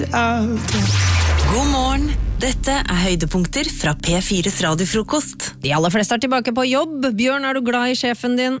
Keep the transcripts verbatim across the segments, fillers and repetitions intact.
God morgen, dette er høydepunkter fra P fires radiofrokost. De aller fleste er tilbake på jobb. Bjørn, er du glad i sjefen din?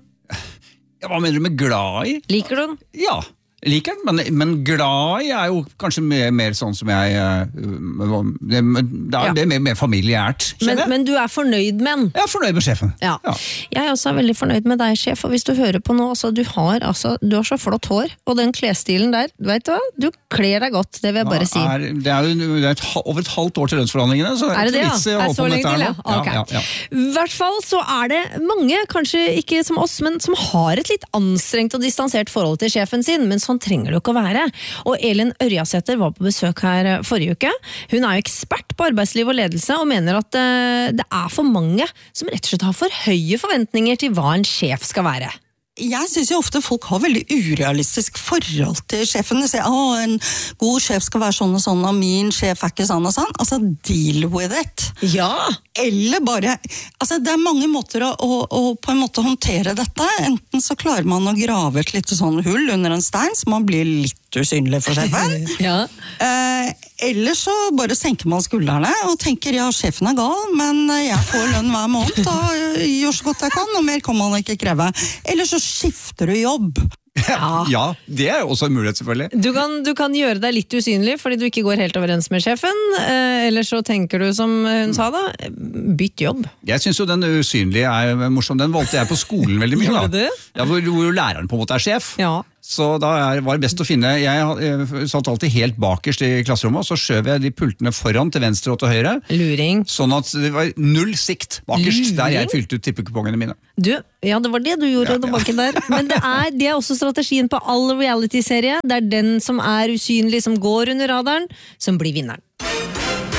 Ja, hva mener du med glad i? Liker du den? Ja, liker den, men, men glad i er jo kanskje mer, mer sånn som jeg uh, det, det er Ja. det er mer, mer familiært, Men, kjenner jeg. men du er fornøyd med den? Jeg er fornøyd med sjefen. Ja. Ja. Jeg er også veldig fornøyd med deg, sjef, og hvis du hører på nå, altså, du har, altså, du har så flott hår, og den klesstilen der, vet du hva? Du kler deg godt, det vil jeg bare si. Er, det er jo det er et, over et halvt år til lønnsforhandlingene, så Er det det, ikke vits i ja? å Er holde så på med lenge dette til, her ja? nå. Ok. Ja, ja, ja. I hvert fall så er det mange, kanskje ikke som oss, men som har et litt anstrengt og distansert forhold til sjefen sin, men sånn trenger det jo ikke å være. Og Elin Ørjasæter var på besøk her forrige uke. Hun er jo ekspert på arbeidsliv og ledelse, og mener at uh, det er for mange som rett og slett har for høye forventninger til hva en sjef skal være. Jeg synes jo ofte folk har veldig urealistisk forhold til sjefen. De sier, å, en god sjef skal være sånn og sånn, og min sjef er ikke sånn og sånn. Altså, deal with it. Ja! Eller bare, altså det er mange måter å, å, å på en måte håndtere dette. Enten så klarer man å grave et lite sånn hull under en stein, så man blir litt usynlig for sjefen. Ja. Eh, eller så bare senker man skuldrene og tenker, ja, sjefen er gal, men jeg får lønn hver måned, og gjør så godt jeg kan, og mer kan man ikke kreve. Eller så skifter du jobb. Ja. Ja, det er jo også en mulighet selvfølgelig. Du kan, du kan gjøre deg litt usynlig fordi du ikke går helt overens med sjefen, eh, eller så tenker du som hun sa da, bytt jobb. Jeg synes jo den usynlige er morsom, den valgte jeg på skolen veldig mye. Gjorde Da. du? Ja, hvor, hvor læreren på en måte er sjef. Ja. Så da er, var det best å finne, jeg, jeg satt alltid helt bakerst i klasserommet, og så skjøv jeg de pultene foran til venstre og til høyre, Luring. sånn at det var null sikt bakerst, Luring? der jeg fylte ut tippekupongene mine. Du, ja, det var det du gjorde, Ja, det ja. var ikke der. Men det er, det er også strategien på all reality-serie. Det er den som er usynlig, som går under radaren, som blir vinneren.